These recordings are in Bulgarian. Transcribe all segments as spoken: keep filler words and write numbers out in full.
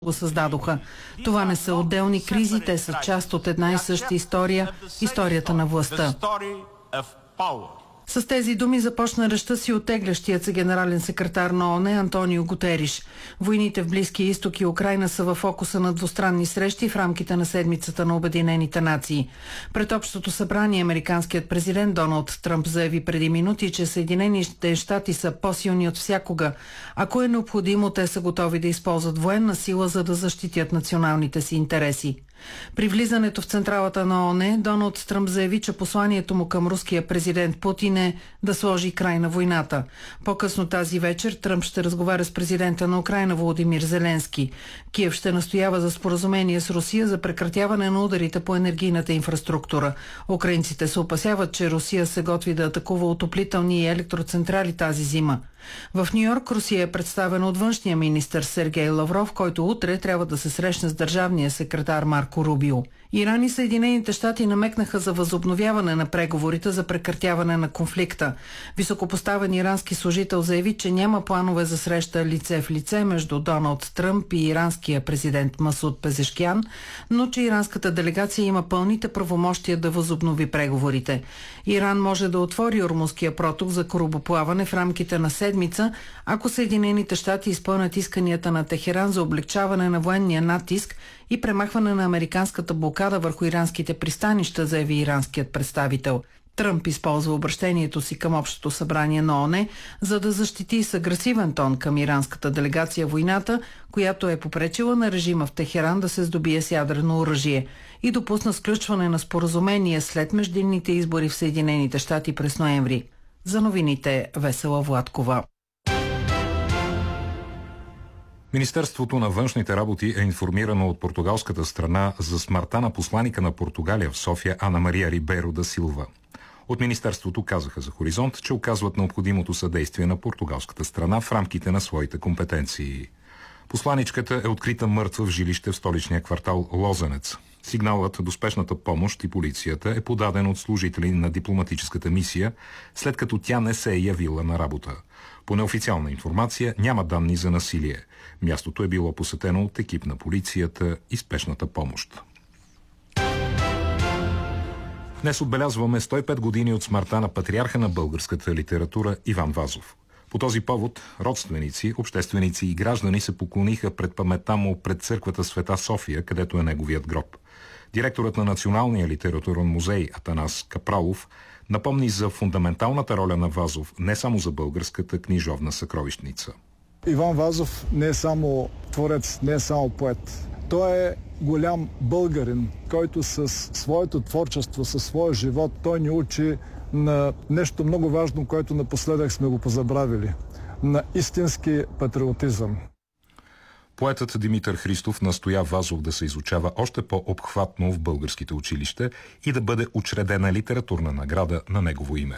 го създадоха. Това не са отделни кризи, те са част от една и съща история, историята на властта. С тези думи започна речта си оттеглящият се генерален секретар на ООН Антонио Гутериш. Войните в Близкия изток и Украйна са във фокуса на двустранни срещи в рамките на седмицата на Обединените нации. Пред Общото събрание американският президент Доналд Тръмп заяви преди минути, че Съединените щати са по-силни от всякога. Ако е необходимо, те са готови да използват военна сила, за да защитят националните си интереси. При влизането в централата на ООН, Доналд Тръмп заяви, че посланието му към руския президент Путин е да сложи край на войната. По-късно тази вечер Тръмп ще разговаря с президента на Украйна Володимир Зеленски. Киев ще настоява за споразумение с Русия за прекратяване на ударите по енергийната инфраструктура. Украинците се опасяват, че Русия се готви да атакува отоплителни и електроцентрали тази зима. В Ню-Йорк Русия е представена от външния министър Сергей Лавров, който утре трябва да се срещне с държавния секретар Марко Рубио. Иран и Съединените щати намекнаха за възобновяване на преговорите за прекратяване на конфликта. Високопоставен ирански служител заяви, че няма планове за среща лице в лице между Доналд Тръмп и иранския президент Масуд Пезешкян, но че иранската делегация има пълните правомощия да възобнови преговорите. Иран може да отвори Ормузския проток за корабоплаване в рамките на седмица, ако Съединените щати изпълнят исканията на Техеран за облегчаване на военния натиск и премахване на американската блокада върху иранските пристанища, заяви иранският представител. Тръмп използва обращението си към Общото събрание на ООН, за да защити с агресивен тон към иранската делегация войната, която е попречила на режима в Техеран да се здобие с ядрено оръжие, и допусна сключване на споразумение след междинните избори в Съединените щати през ноември. За новините Весела Владкова. Министерството на външните работи е информирано от португалската страна за смъртта на посланика на Португалия в София Ана Мария Рибейро да Силва. От Министерството казаха за Хоризонт, че оказват необходимото съдействие на португалската страна в рамките на своите компетенции. Посланичката е открита мъртва в жилище в столичния квартал Лозенец. Сигналът до спешната помощ и полицията е подаден от служители на дипломатическата мисия, след като тя не се е явила на работа. По неофициална информация няма данни за насилие. Мястото е било посетено от екип на полицията и спешната помощ. Днес отбелязваме сто и пет години от смъртта на патриарха на българската литература Иван Вазов. По този повод родственици, общественици и граждани се поклониха пред паметта му пред църквата Света София, където е неговият гроб. Директорът на Националния литературен музей Атанас Капралов напомни за фундаменталната роля на Вазов не само за българската книжовна съкровищница. Иван Вазов не е само творец, не е само поет. Той е голям българин, който със своето творчество, със своя живот, той ни учи на нещо много важно, което напоследък сме го позабравили. На истински патриотизъм. Поетът Димитър Христов настоя Вазов да се изучава още по-обхватно в българските училища и да бъде учредена литературна награда на негово име.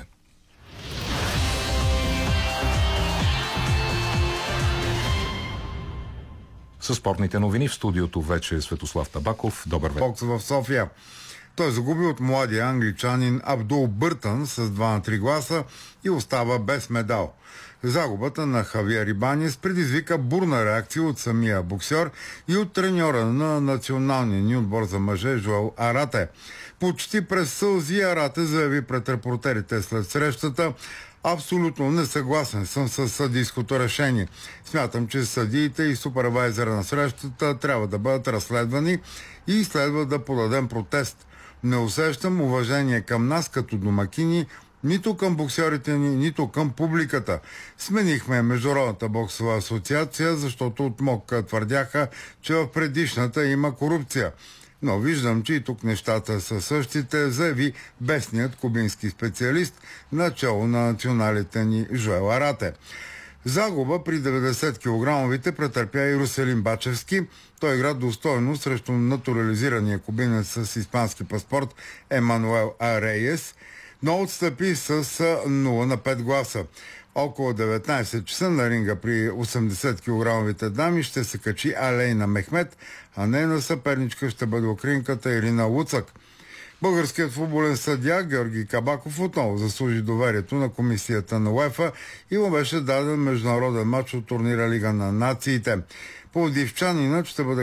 Със спортните новини в студиото вече е Светослав Табаков. Добър вечер. Бокс в София. Той загуби от младия англичанин Абдул Бъртън с два на три гласа и остава без медал. Загубата на Хавиер Ибанес предизвика бурна реакция от самия боксер и от треньора на националния ни отбор за мъже Жоел Арате. Почти през сълзи Арате заяви пред репортерите след срещата: абсолютно несъгласен съм с съдийското решение. Смятам, че съдиите и супервайзера на срещата трябва да бъдат разследвани и следва да подадем протест. Не усещам уважение към нас като домакини, нито към боксерите ни, нито към публиката. Сменихме Международната боксова асоциация, защото от МОК твърдяха, че в предишната има корупция. Но виждам, че и тук нещата са същите, заяви бесният кубински специалист начало на националите ни Жоел Арате. Загуба при деветдесет килограмовите претърпя и Руселин Бачевски. Той игра достойно срещу натурализирания кубинец с испански паспорт Емануел Арейес, но отстъпи с нула на пет гласа. Около деветнайсет часа на ринга при осемдесет килограмовите дами ще се качи Алейна Мехмет, а нейна съперничка ще бъде украинката Ирина Луцак. Българският футболен съдия Георги Кабаков отново заслужи доверието на комисията на УЕФА и му беше даден международен матч от турнира Лига на нациите. Пловдивчанинът ще бъде